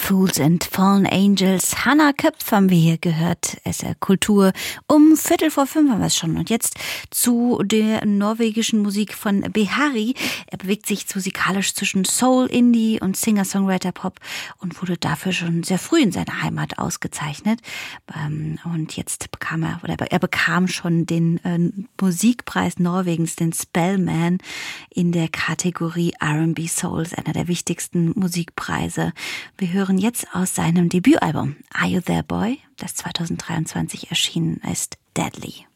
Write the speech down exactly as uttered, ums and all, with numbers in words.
Fools and Fallen Angels. Hannah Köpf haben wir hier gehört. S R Kultur. Um Viertel vor fünf haben wir es schon. Und jetzt zu der norwegischen Musik von Behari. Er bewegt sich musikalisch zwischen Soul, Indie und Singer-Songwriter-Pop und wurde dafür schon sehr früh in seiner Heimat ausgezeichnet. Und jetzt bekam er, oder er bekam schon den Musikpreis Norwegens, den Spellemann, in der Kategorie R and B Souls, einer der wichtigsten Musikpreise. Wir hören jetzt aus seinem Debütalbum Are You There Boy, das zwanzig dreiundzwanzig erschienen ist, Deadly.